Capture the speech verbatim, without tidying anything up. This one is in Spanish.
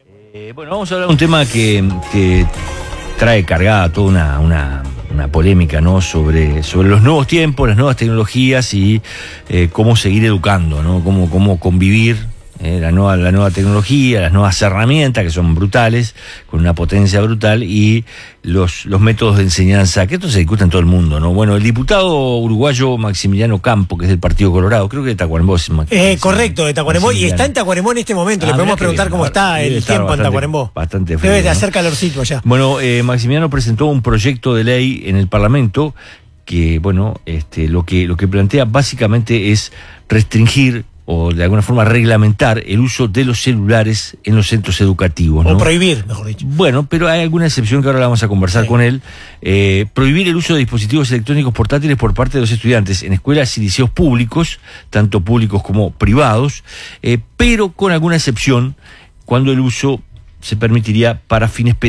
Eh, bueno, vamos a hablar de un tema que, que trae cargada toda una, una, una polémica, ¿no? Sobre, sobre los nuevos tiempos, las nuevas tecnologías y eh, cómo seguir educando, ¿no? Cómo, cómo convivir eh, la, nueva, la nueva tecnología, las nuevas herramientas que son brutales, con una potencia brutal, y los, los métodos de enseñanza, que esto se discute en todo el mundo, ¿no? Bueno, el diputado uruguayo Maximiliano Campo, que es del Partido Colorado, creo que de Tacuarembó. Es eh, correcto, de Tacuarembó, y está en Tacuarembó en este momento. Ah, le podemos preguntar bien, cómo está el tiempo bastante, en Tacuarembó. Bastante frío, debe de ¿no? hacer calorcito allá. Bueno, eh, Maximiliano presentó un proyecto de ley en el Parlamento que, bueno, este, lo que, lo que plantea básicamente es restringir o de alguna forma reglamentar el uso de los celulares en los centros educativos, ¿no? O prohibir, mejor dicho. Bueno, pero hay alguna excepción que ahora la vamos a conversar sí. con él. Eh, prohibir el uso de dispositivos electrónicos portátiles por parte de los estudiantes en escuelas y liceos públicos, tanto públicos como privados, eh, pero con alguna excepción cuando el uso se permitiría para fines pedagógicos